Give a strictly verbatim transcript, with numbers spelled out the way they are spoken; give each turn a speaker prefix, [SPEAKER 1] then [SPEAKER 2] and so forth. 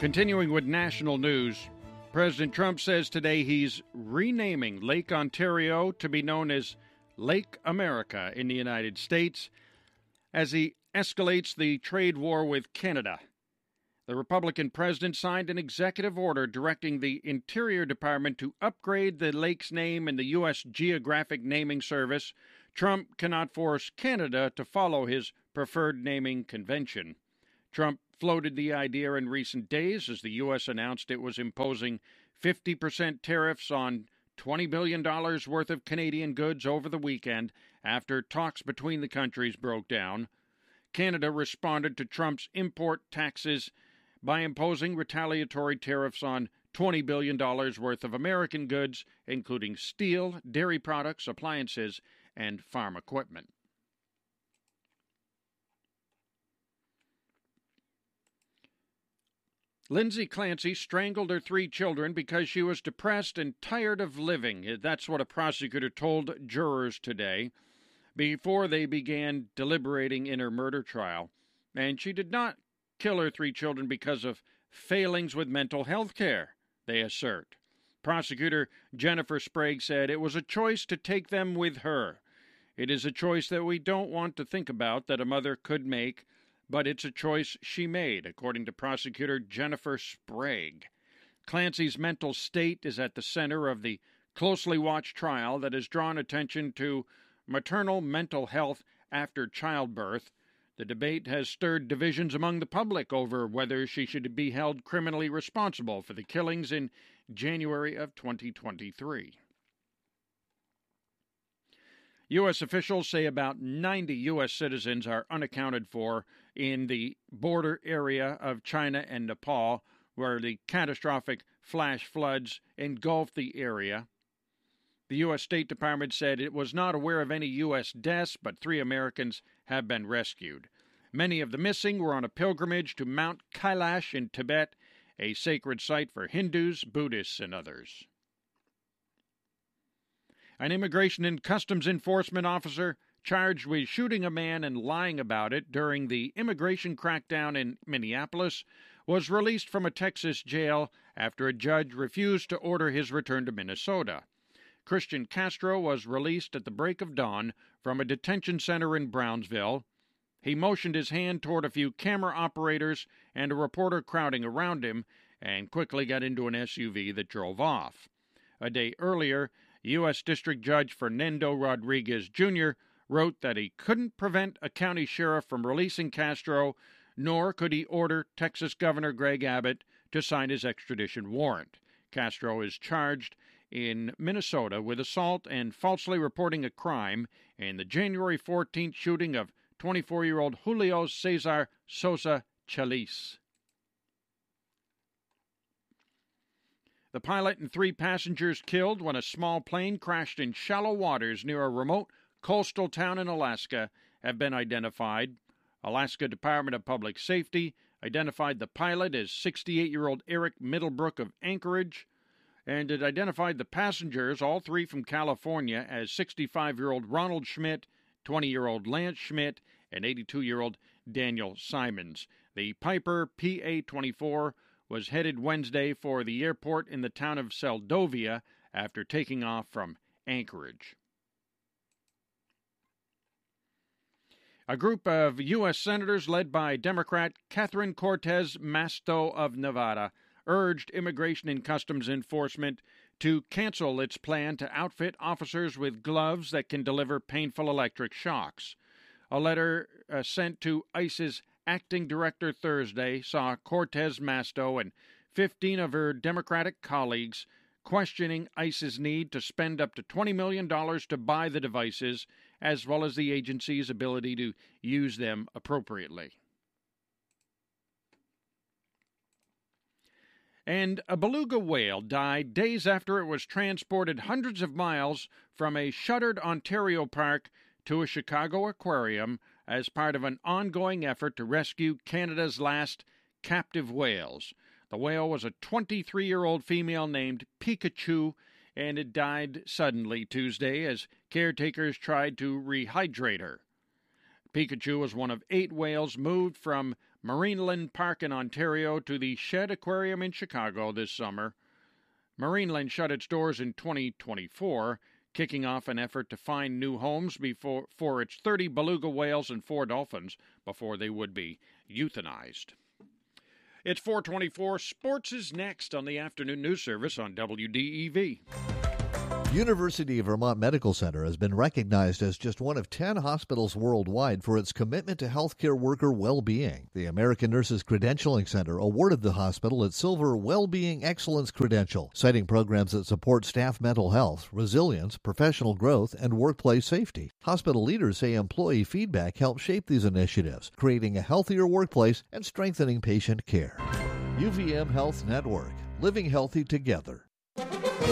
[SPEAKER 1] Continuing with national news, President Trump says today he's renaming Lake Ontario to be known as Lake America in the United States as he escalates the trade war with Canada. The Republican president signed an executive order directing the Interior Department to upgrade the lake's name in the U S Geographic Naming Service. Trump cannot force Canada to follow his preferred naming convention. Trump floated the idea in recent days as the U S announced it was imposing fifty percent tariffs on twenty billion dollars worth of Canadian goods over the weekend after talks between the countries broke down. Canada responded to Trump's import taxes by imposing retaliatory tariffs on twenty billion dollars worth of American goods, including steel, dairy products, appliances, and farm equipment. Lindsay Clancy strangled her three children because she was depressed and tired of living. That's what a prosecutor told jurors today before they began deliberating in her murder trial. And she did not kill her three children because of failings with mental health care, they assert. Prosecutor Jennifer Sprague said it was a choice to take them with her. It is a choice that we don't want to think about that a mother could make, but it's a choice she made, according to prosecutor Jennifer Sprague. Clancy's mental state is at the center of the closely watched trial that has drawn attention to maternal mental health after childbirth. The debate has stirred divisions among the public over whether she should be held criminally responsible for the killings in January of twenty twenty-three. U S officials say about ninety U S citizens are unaccounted for in the border area of China and Nepal, where the catastrophic flash floods engulfed the area. The U S State Department said it was not aware of any U S deaths, but three Americans have been rescued. Many of the missing were on a pilgrimage to Mount Kailash in Tibet, a sacred site for Hindus, Buddhists, and others. An Immigration and Customs Enforcement officer charged with shooting a man and lying about it during the immigration crackdown in Minneapolis was released from a Texas jail after a judge refused to order his return to Minnesota. Christian Castro was released at the break of dawn from a detention center in Brownsville. He motioned his hand toward a few camera operators and a reporter crowding around him and quickly got into an S U V that drove off. A day earlier, U S District Judge Fernando Rodriguez Junior wrote that he couldn't prevent a county sheriff from releasing Castro, nor could he order Texas Governor Greg Abbott to sign his extradition warrant. Castro is charged in Minnesota with assault and falsely reporting a crime in the January fourteenth shooting of twenty-four-year-old Julio Cesar Sosa Chalice. The pilot and three passengers killed when a small plane crashed in shallow waters near a remote coastal town in Alaska have been identified. Alaska Department of Public Safety identified the pilot as sixty-eight-year-old Eric Middlebrook of Anchorage, and it identified the passengers, all three from California, as sixty-five-year-old Ronald Schmidt, twenty-year-old Lance Schmidt, and eighty-two-year-old Daniel Simons. The Piper P A twenty-four was headed Wednesday for the airport in the town of Seldovia after taking off from Anchorage. A group of U S senators led by Democrat Catherine Cortez Masto of Nevada urged Immigration and Customs Enforcement to cancel its plan to outfit officers with gloves that can deliver painful electric shocks. A letter uh, sent to ICE's acting director Thursday saw Cortez Masto and fifteen of her Democratic colleagues questioning ICE's need to spend up to twenty million dollars to buy the devices, as well as the agency's ability to use them appropriately. And a beluga whale died days after it was transported hundreds of miles from a shuttered Ontario park to a Chicago aquarium as part of an ongoing effort to rescue Canada's last captive whales. The whale was a twenty-three-year-old female named Pikachu, and it died suddenly Tuesday as caretakers tried to rehydrate her. Pikachu was one of eight whales moved from Marineland Park in Ontario to the Shed Aquarium in Chicago this summer. Marineland shut its doors in twenty twenty-four, kicking off an effort to find new homes before, for its thirty beluga whales and four dolphins before they would be euthanized. It's four twenty-four. Sports is next on the afternoon news service on W D E V.
[SPEAKER 2] University of Vermont Medical Center has been recognized as just one of ten hospitals worldwide for its commitment to healthcare worker well-being. The American Nurses Credentialing Center awarded the hospital its Silver Well-Being Excellence Credential, citing programs that support staff mental health, resilience, professional growth, and workplace safety. Hospital leaders say employee feedback helps shape these initiatives, creating a healthier workplace and strengthening patient care. U V M Health Network, living healthy together.